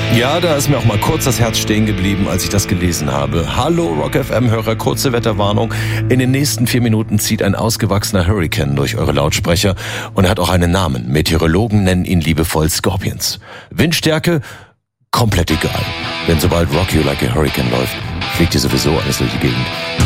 Ja, da ist mir auch mal kurz das Herz stehen geblieben, als ich das gelesen habe. Hallo Rock FM-Hörer, kurze Wetterwarnung. In den nächsten 4 Minuten zieht ein ausgewachsener Hurricane durch eure Lautsprecher und er hat auch einen Namen. Meteorologen nennen ihn liebevoll Scorpions. Windstärke? Komplett egal. Denn sobald Rock You Like a Hurricane läuft, fliegt ihr sowieso alles durch die Gegend.